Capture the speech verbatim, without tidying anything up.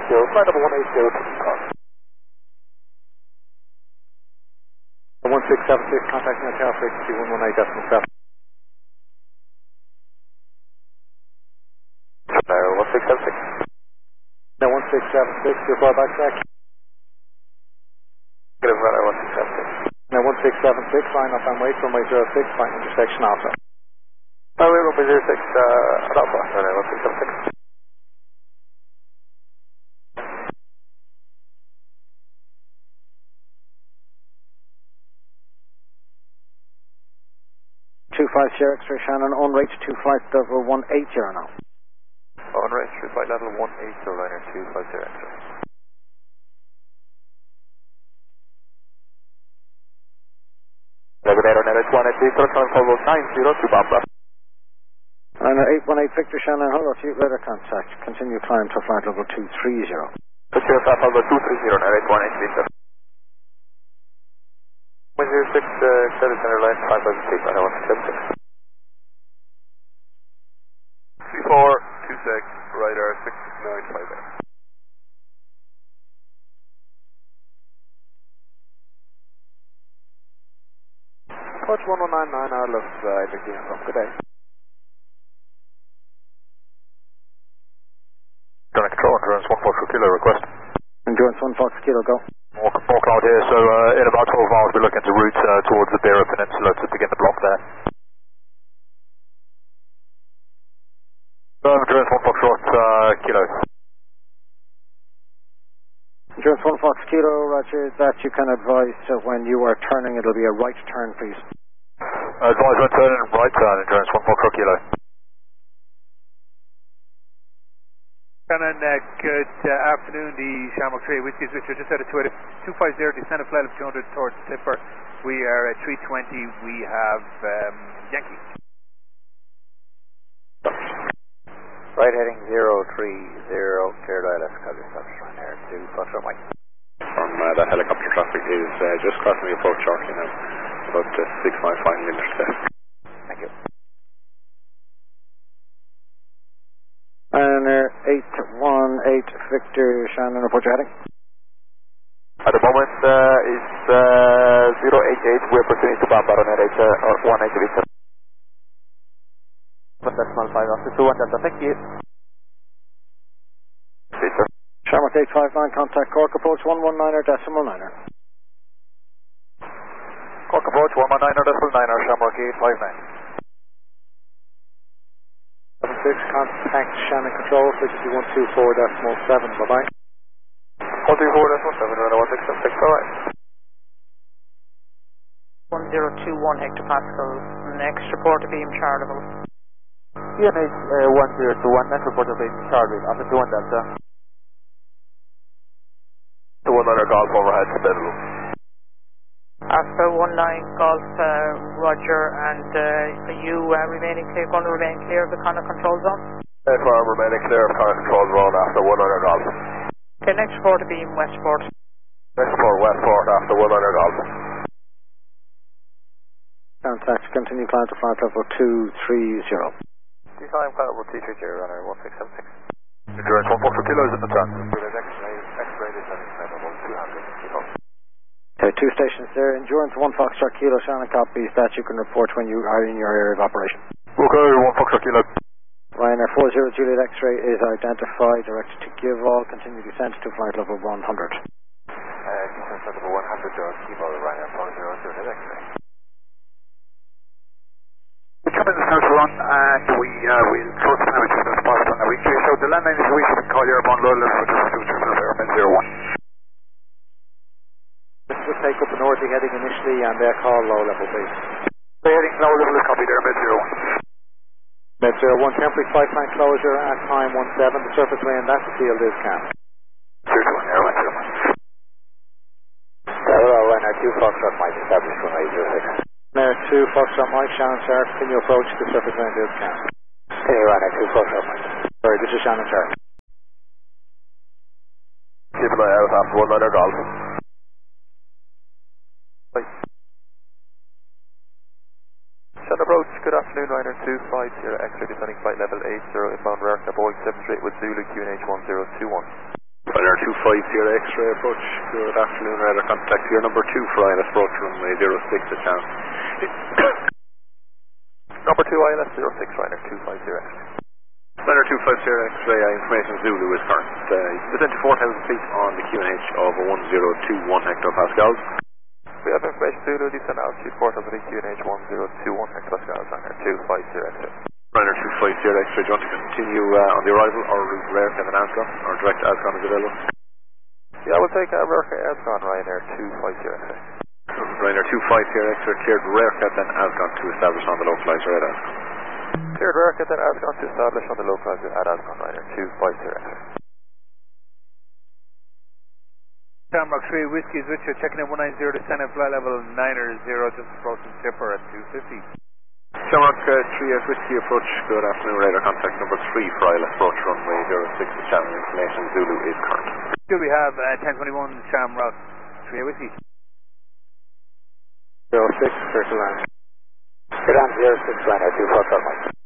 zero, flight number one eight zero to call. one six seven six, contacting the tower frequency one one eight decimal seven. Now, one six seven six. No, one six seven six, report back track. Good, runner one six seven six. No, one six seven six, line up and wait, runway zero six, flight intersection Alpha. Runway runway zero six, uh, at Alpha, runway one six seven six. two five zero X-ray Shannon, on rate to flight level one eight zero now. On rate to flight level one eight zero, liner two five zero X-ray. Navigator, N H one eight three, corresponding call nine zero to Bamba. Liner eight one eight Victor Shannon, hold off, radar contact, continue climb to flight level two three zero. Victor, flight level two three zero, N H one eight three, sir. one zero six, uh, service center line five five six, I know one six seven six. three four two six, radar six nine five eight. Coach one one nine nine, I love uh, Victor from good day. Direct control, endurance one four kilo request. Endurance one fox kilo, go. More, more cloud here, so uh, in about twelve hours we're looking to route uh, towards the Beira Peninsula to begin the block there. Um, endurance one Foxtrot, uh, kilo. Endurance one fox kilo, roger, that you can advise uh, when you are turning, it'll be a right turn, please. Uh, advise when turning, right turn, endurance one Foxtrot, kilo. Shannon, uh, good uh, afternoon. The Shamrock three Whiskey is Richard, just out of Twitter. two five zero, descend of flight of two hundred towards Tipper. We are at three twenty. We have um, Yankee. Right heading zero three zero, cleared I L S, call yourself right there to Foxtrot Mike. From uh, that helicopter traffic is uh, just crossing the approach shortly now, about uh, six mile five meters left. Thank you. And uh, eight one eight Victor Shannon, report your heading. At the moment uh, it's uh, zero eight eight, we're proceeding to Bamba on N H one eight three. Decimal five after two one Delta, thank you. Please, sir. Shamrock eight five nine, contact Cork approach one one niner decimal niner. Cork approach one one niner decimal niner, Shamrock eight five nine. seven six, contact Shannon control, frequency one two four decimal seven, bye bye. one two four decimal seven, runner one six seven six, alright. one zero two one hectopascal, next report to beam chartable. P N H uh, one zero two one, next report to beam Charlie, after two one Delta. two one niner golf overhead, Spindle. Alpha one nine Golf, uh, Roger, and uh, are you uh, remaining clear, going to remain clear of the Connor control zone? F R remaining clear of Connor control zone after one niner golf. Okay, next report to beam Westport. Next report Westport after one niner golf. Contact, continue climb to flight level two three zero. Decline flight level two three zero, runner one six seven six. Endurance one four kilos in the turn. X-ray, X-ray descending flight level two hundred, kilo. Okay, two stations there. Endurance one Foxtrot Kilo, Shannon copies that you can report when you are in your area of operation. Okay, one Foxtrot Kilo. Ryanair four zero Juliet X-ray is identified, directed to Givall, continue descent to flight level one hundred. Uh, descent flight level one hundred, Givall, Ryanair four zero Juliet X-ray. We come in the south run and we uh, will close the time as soon as possible on the weekly. So the landline is reached with call your bond low level for just two triple zero min zero one. This will take up a northerly heading initially and their call low level base. The heading low level is copy there, mid zero one. Mid zero one, temporary flight plan closure at time one seven. The surface wind at the field is calm. zero two one, zero one, zero one. Hello, Ryanair two Foxtrot Mike, established one eight zero six. Ryanair two Foxtrot Mike, Shannon Sharp, continue approach, the surface wind is calm. Continue Ryanair two Foxtrot Mike. Sorry, this is Shannon Sharp. Keep an eye out after one niner golf. Shannon approach, good afternoon, Ryanair two five zero X-ray descending flight level eight zero, inbound Rarka Boeing seven three eight with Zulu Q N H one zero two one. Ryanair two five zero X-ray approach, good afternoon, radar contact your number two for I L S approach runway zero six at channel. Number two I L S zero six, Ryanair two five zero X-ray. Ryanair two five zero X-ray, uh, information Zulu is current. Uh, descend to four thousand feet on the Q N H of one zero two one hectopascals. We have information Zulu, descend altitude four thousand feet, Q N H one zero two one hectopascals, Ryanair two five zero X-ray. Ryanair two five zero X-ray, do you want to continue uh, on the arrival or route rare Kevin Ascon, or direct Ascon is available? Yeah, we'll take uh, Rare Ascon, Ryanair two five zero X-ray. Ryanair two five zero X-ray cleared rare Kevin Ascon to establish on the localizer at Ascon. Cleared rare Kevin Ascon to establish on the localizer at Ascon, Ryanair two five zero X-ray. Shamrock three Whiskey is with you, checking in one nine zero, descend at flight level niner zero, just approaching Tipper at two fifty. Shamrock uh, three S Whiskey approach, good afternoon, radar contact number three for I L S approach runway zero six at channel, information Zulu is current. Here we have uh, ten twenty-one Shamrock three Whiskey. zero six, circle line. Get on zero six, Ryanair two four five.